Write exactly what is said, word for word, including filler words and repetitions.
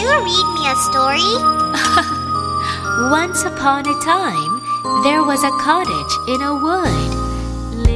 you read me a story? Once upon a time, there was a cottage in a wood.